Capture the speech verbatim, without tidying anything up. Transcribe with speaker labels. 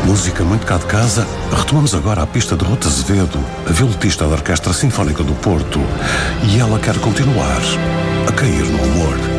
Speaker 1: música muito cá de casa, retomamos agora a pista de Ruth Azevedo, a violonista da Orquestra Sinfónica do Porto, e ela quer continuar a cair no amor.